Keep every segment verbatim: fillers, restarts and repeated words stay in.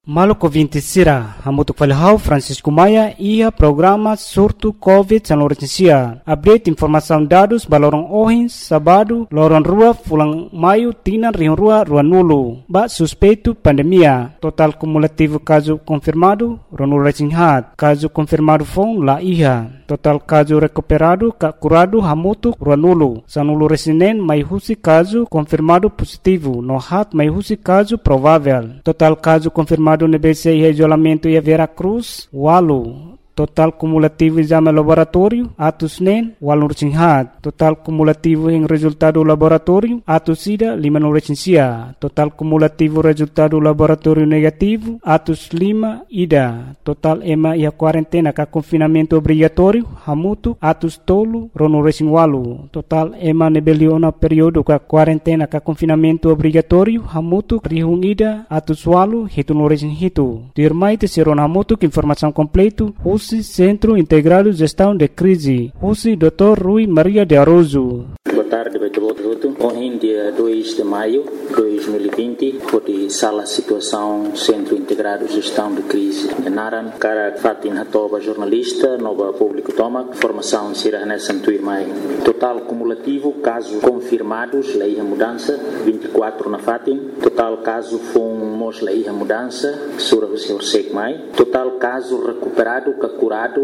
Maluco vinte sira, hamutuk falhau Francisco Maia ia programa surto Covid São Lourenço. Update informação dados balorong ohin sabado lorong rua fulang maio tinan rion rua rua nulu. Ba suspeito pandemia. Total cumulativo caso confirmado ronu resinhat. Caso confirmado fong la iha. Total caso recuperado ka curado hamutuk rua nulu. Sanulu resinen mai husi caso confirmado positivo. No hat mai husi caso provável. Total caso confirmado no B C e isolamento e Vera Cruz, Walu. Total cumulativo exame laboratório, atos nen, Walu Rechinhat. Total cumulativo em resultado laboratório, atos sida, lima no recensia. Total cumulativo resultado laboratório negativo, atos lima, ida. Total ema e a quarentena ka confinamento obrigatório, hamutu, atos tolo, rono recin Walu. Total ema nebeliona período ka quarentena ka confinamento obrigatório, hamutu, rihung ida, atos Walu, hitu no recin hitu. Dirmai te seron hamutu, informação completo, Centro Integrado de Gestão de Crise, U C I doutor Rui Maria de Aroso. Boa tarde, Beto Boto. Hoje, dia dois de maio de dois mil e vinte, foi sala situação Centro Integrado de Gestão de Crise de Naran. Cara Fatin Hatoba, jornalista, nova público toma, formação Sira Hanessan Tuirmai. Total cumulativo, casos confirmados, lei a mudança, vinte e quatro na Fatin. Total caso fomos lei a mudança, Sura Hussein Mai. Total caso recuperado, curado,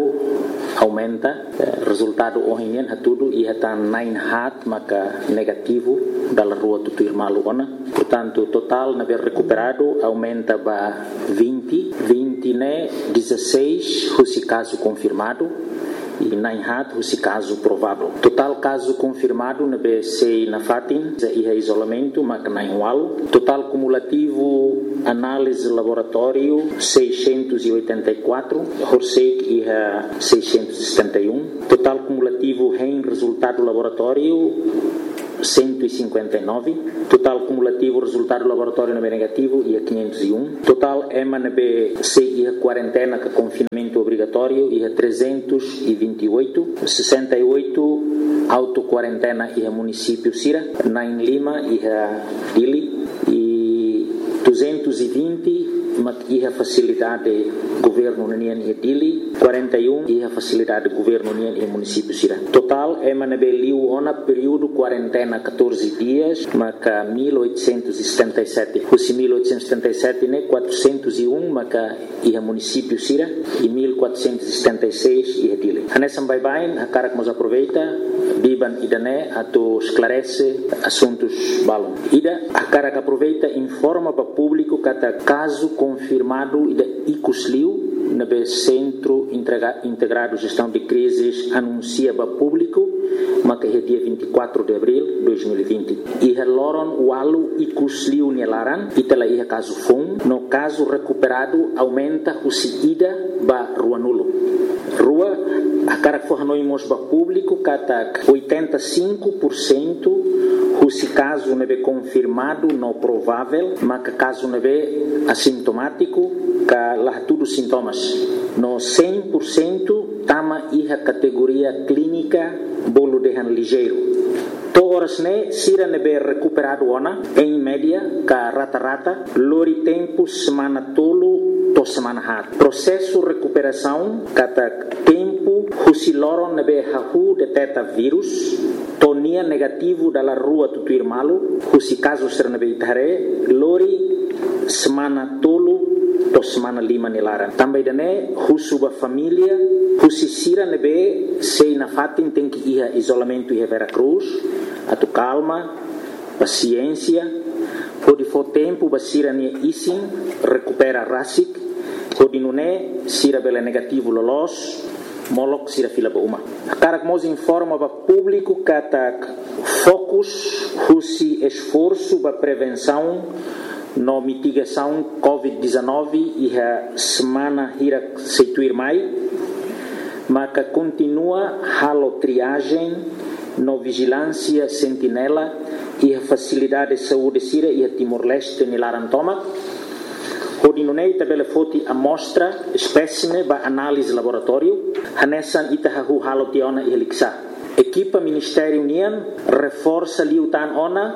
aumenta. Resultado hoje é tudo e está nine hat maka negativo da rua do Tuirmalu ona. Portanto, total na ver recuperado aumenta para vinte, vinte né, dezesseis, esse caso confirmado. E nine hat, esse caso provável. Total caso confirmado na B C na Fatin, e é isolamento, mas nine walo. Total cumulativo, análise laboratório, seiscentos e oitenta e quatro. Horsek e é seiscentos e setenta e um. Total cumulativo em resultado laboratório, cento e cinquenta e nove. Total cumulativo resultado laboratório na B negativo e é quinhentos e um. Total E M A na B C e a quarentena com confinamento obrigatório e é trezentos e vinte e oito. sessenta e oito auto-quarentena e é município Sira. Nine Lima e é Dili. E duzentos e vinte e a facilidade governo União e Dili, quarenta e um e a facilidade governo União e município Sira. Total é manabeliu ona período quarentena catorze dias, maca mil oitocentos e setenta e sete. Os mil oitocentos e setenta e sete né quatrocentos e um maca e a município Sira e mil quatrocentos e setenta e seis e a Dili. Hanesam bye bye, a cara que nos aproveita, biban idané ato esclarece assuntos balon. Ida a cara que aproveita informa para público kata caso confirmado da Icusliu na B Centro Integrado Gestão de Crises anuncia para público mas que é dia vinte e quatro de abril de dois mil e vinte. E loron walu Icusliu nelaran e tela ia caso fun no caso recuperado aumenta o ida ba rua nulo. Rua a cara que for noimos para público kata oitenta e cinco por cento se caso não é confirmado, não provável, mas que caso não é assintomático, que lá tudo sintomas. No cem por cento, tama a categoria clínica, bolo de han ligeiro. Todas né, sira não é recuperado ona, em média, que rata-rata, lori tempo semana tolo, to semana hat. Processo recuperação, kata tempo, se loron não é hahu detecta vírus, tonia negativo dalla rua Tutuirmalu, husi caso sernabeitare, lori semana tolo to semana lima nilaran. Também dane husuba família, husi sira nebe sei na fatin tem que ir isolamento e Vera Cruz, atu calma, paciência, pode for tempo basira ne isin recupera rasik, pode nune sira bela negativo lolos. Molok sira fila bauma. Cara que nos informa para público que focus, husi esforço para prevenção no mitigação covid dezenove e a semana hira seituir mai, mas que continua halo triagem no vigilância sentinela e a facilidade de saúde sira e a Timor-Leste nilarantoma. Hodinunei tabela foti amostra espécime ba análise laboratório hanesan itahahu halo tiona e heliksa. Equipa Ministério União reforça liutan ona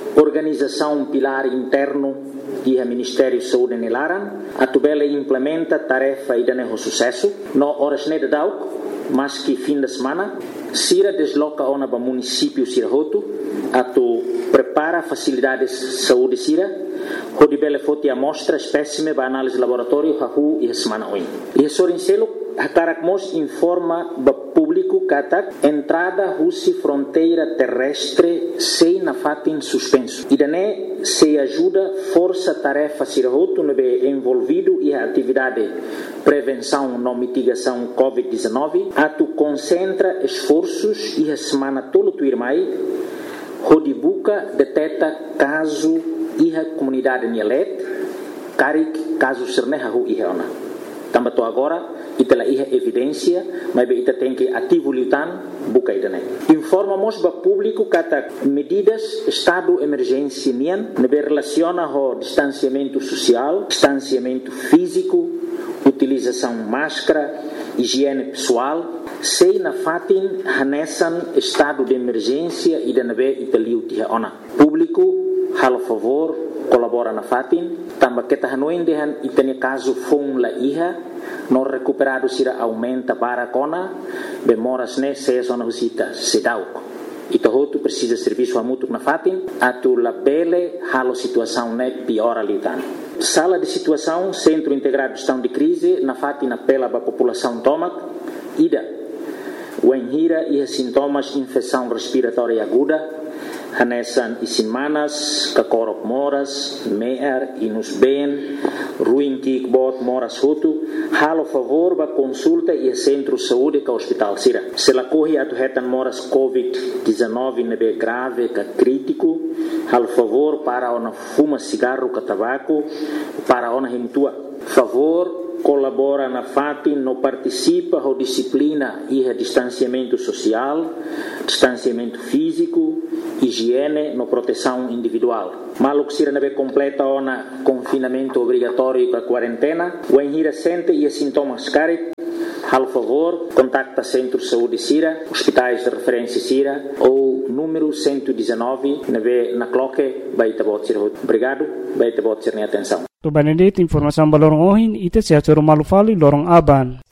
organização pilar interno e o Ministério da Saúde nelaran, a tubela implementa tarefa e dane sucesso, no horas ne dauk, mas que fim de semana, Sira desloca ona para município Sirahoto, a tu prepara facilidades de saúde Sira, onde bela foto e amostra espécime para análise laboratório hahu e semana oin. E sorincelo Hatarakmos informa ba público katak entrada russa fronteira terrestre sem na fatin suspenso. E dané se ajuda força tarefa Sirahoto no be envolvido e a atividade prevenção no mitigação covid dezenove, a tu concentra esforços e a semana tolo tu irmai, onde buca detecta caso e a comunidade Nielet, carik caso sernehahu e ona. Também tô agora e tela iha evidência, mas ita tem que ativo lutan buka idane. Informamos ba público kata medidas estado emergência nian, nebe relaciona ho distanciamento social, distanciamento físico, utilização máscara, higiene pessoal, sei na fatin hanesan estado de emergência e da nebe italiu tiha ona. Público hal favor colabora na fatin, tamba kita hanuin dehan itania caso fong la iha, no recuperado sira aumenta para kona, bemoras ne se zona husita sedauk. Ito hotu precisa serviço a mútuo na fatin, atu la bele halo situação ne piora litan. Sala de situação, Centro Integrado de Gestão de Crise, na fatin apela para a população tomac, ida, o enhira e sintomas infecção respiratória aguda, hanesan isimanas, kakorok moras, meer, inus ben, ruim kikbot moras hutu, halo favor ba consulta e centro de saúde ka hospital sira. Se la corre atu hetan moras covid dezenove nebe grave ka crítico, halo favor para ona fuma cigarro ka tabaco, para ona himtua. Favor colabora na fatin, no participa ho disciplina e a distanciamento social, distanciamento físico, higiene, no proteção individual. Maluk sira nebe completa ona confinamento obrigatório para quarentena, o enhira sente e sintomas carit, hal favor, contacta Centro de Saúde Sira, hospitais de referência Sira, ou número cento e dezenove, nebe na cloque, baita bot sira. Obrigado, baita bot sira atenção. To Benedict informação balorong ohin ite sehat malu fali lorong aban.